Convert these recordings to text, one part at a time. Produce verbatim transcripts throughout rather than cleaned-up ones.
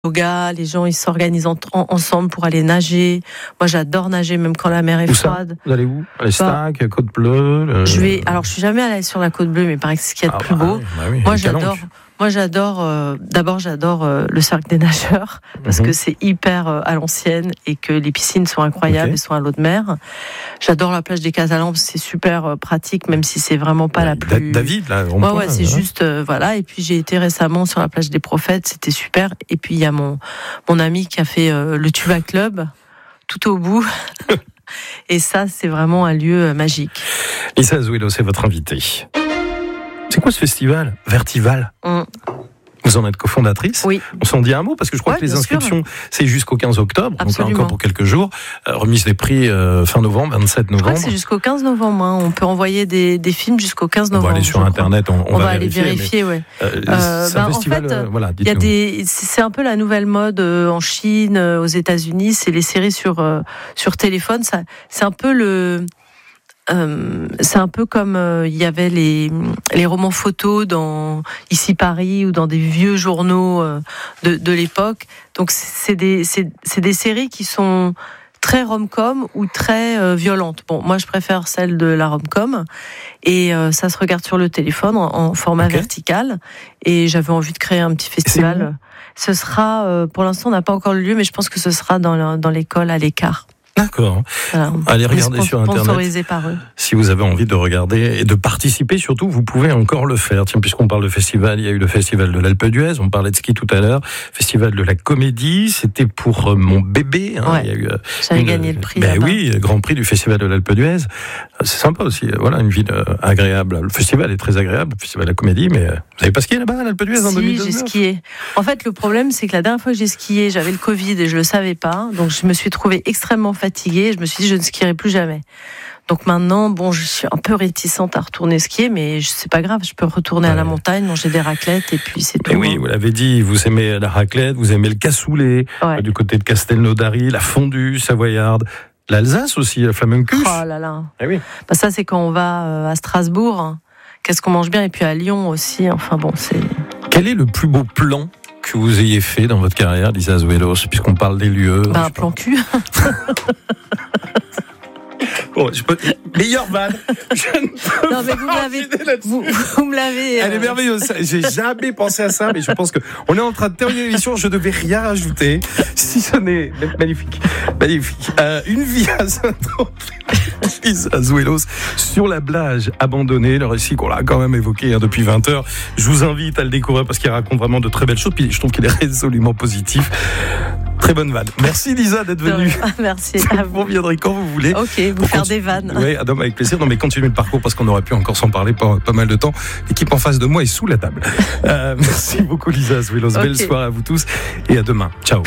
yoga, les gens ils s'organisent en, en, ensemble pour aller nager. Moi j'adore nager même quand la mer est où froide. Ça vous allez où? Les Stacks, bah, Côte Bleue le... Je vais. Alors je suis jamais allée sur la Côte Bleue, mais il paraît que c'est ce qu'il y a de ah plus bah, beau. Bah oui, moi j'adore. Moi j'adore. Euh, d'abord j'adore euh, le cercle des nageurs parce mm-hmm. que c'est hyper euh, à l'ancienne et que les piscines sont incroyables okay. et sont à l'eau de mer. J'adore la plage des Catalans, c'est super euh, pratique même si c'est vraiment pas la plus. David là. On ouais ouais, c'est hein. juste euh, voilà. Et puis j'ai été récemment sur la plage des Prophètes, c'était super. Et puis il y a mon mon ami qui a fait euh, le Tuba Club tout au bout. Et ça c'est vraiment un lieu magique. Lisa Azuelo, c'est votre invitée. C'est quoi ce festival Vertival mmh. Vous en êtes cofondatrice. Oui. On s'en dit un mot parce que je crois ouais, que les inscriptions, sûr. c'est jusqu'au quinze octobre, Absolument. donc là encore pour quelques jours. Euh, remise des prix euh, fin novembre, vingt-sept novembre. Je crois que c'est jusqu'au quinze novembre. Hein. On peut envoyer des, des films jusqu'au quinze novembre. On va aller sur Internet, on, on, on va, va aller vérifier. vérifier, ouais. Euh, euh, c'est ben, un festival, en fait, euh, voilà, y a des, c'est un peu la nouvelle mode euh, en Chine, euh, aux États-Unis. C'est les séries sur euh, sur téléphone. Ça, c'est un peu le Euh, c'est un peu comme il euh, y avait les, les romans photos dans Ici Paris ou dans des vieux journaux euh, de, de l'époque. Donc c'est des, c'est, c'est des séries qui sont très rom-com ou très euh, violentes. Bon, moi je préfère celle de la rom-com et euh, ça se regarde sur le téléphone en, en format okay. vertical. Et j'avais envie de créer un petit festival. Ce sera, euh, pour l'instant on n'a pas encore le lieu, mais je pense que ce sera dans, la, dans l'école à l'écart. D'accord. Voilà. Allez regarder sur Internet. Par eux. Si vous avez envie de regarder et de participer, surtout, vous pouvez encore le faire. Tiens, puisqu'on parle de festival, il y a eu le festival de l'Alpe d'Huez. On parlait de ski tout à l'heure. Festival de la comédie. C'était pour mon bébé. Hein. Ouais. Il y a eu, J'avais une... gagné le prix. Ben oui, le grand prix du festival de l'Alpe d'Huez. C'est sympa aussi. Voilà, une ville agréable. Le festival est très agréable, le festival de la comédie. Mais vous n'avez pas skié là-bas à l'Alpe d'Huez si, en deux mille dix-neuf? J'ai skié. En fait, le problème, c'est que la dernière fois que j'ai skié, j'avais le Covid et je le savais pas. Donc, je me suis trouvée extrêmement fatiguée. Je me suis dit, je ne skierai plus jamais. Donc maintenant, bon, je suis un peu réticente à retourner skier, mais c'est pas grave, je peux retourner ouais. à la montagne, manger des raclettes et puis c'est tout. Et oui, vous l'avez dit, vous aimez la raclette, vous aimez le cassoulet, ouais. du côté de Castelnaudary, la fondue savoyarde, l'Alsace aussi, la flamencuche. Oh là là. Eh oui. Bah ça, c'est quand on va à Strasbourg. Qu'est-ce qu'on mange bien, et puis à Lyon aussi. Enfin bon, c'est. Quel est le plus beau plan que vous ayez fait dans votre carrière, Lisa Azuelo, puisqu'on parle des lieux? Bah, un plan cul. Bon, je peux... Meilleure vanne. Je ne peux non, mais vous me l'avez. Vous, vous me l'avez. Euh... Elle est merveilleuse. J'ai jamais pensé à ça, mais je pense que on est en train de terminer l'émission. Je ne devais rien rajouter. Si ce n'est magnifique, magnifique. Euh, une vie à Saint-Tropez. Azuelos sur la plage abandonnée, le récit qu'on a quand même évoqué hein, depuis vingt heures. Je vous invite à le découvrir parce qu'il raconte vraiment de très belles choses. Puis je trouve qu'il est résolument positif. Très bonne vanne. Merci Lisa d'être venue. Merci à vous. Vous reviendrez quand vous voulez. Ok, vous Pour faire continu- des vannes. Oui, Adam, avec plaisir. Non, mais continuez le parcours parce qu'on aurait pu encore s'en parler pas, pas mal de temps. L'équipe en face de moi est sous la table. Euh, merci beaucoup Lisa Azuelos. Okay. Belle soirée à vous tous et à demain. Ciao.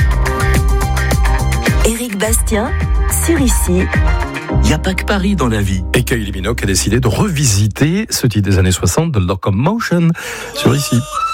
Éric Bastien sur Ici. Il n'y a pas que Paris dans la vie. Et Kylie Minogue a décidé de revisiter ce titre des années soixante de Locomotion sur Ici.